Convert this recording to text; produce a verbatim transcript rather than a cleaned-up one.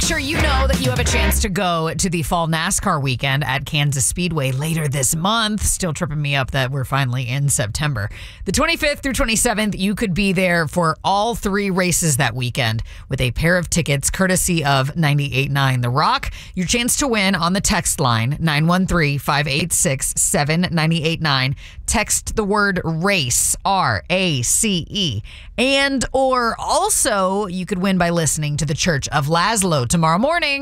sure you know that you have a chance to go to the fall NASCAR weekend at Kansas Speedway later this month. Still tripping me up that we're finally in September. The twenty-fifth through twenty-seventh, you could be there for all three races that weekend with a pair of tickets courtesy of ninety-eight point nine The Rock. Your chance to win on the text line nine one three, five eight six, seven nine eight nine. Text the word RACE, R A C E. And or also you could win by listening to the Church of Laszlo tomorrow morning.